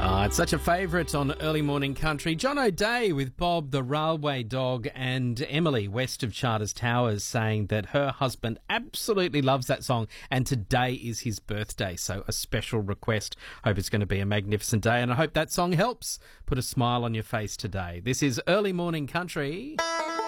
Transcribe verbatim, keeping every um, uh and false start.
Oh, it's such a favourite on Early Morning Country. John O'Day with Bob the Railway Dog, and Emily west of Charters Towers saying that her husband absolutely loves that song and today is his birthday. So a special request. Hope it's going to be a magnificent day and I hope that song helps put a smile on your face today. This is Early Morning Country.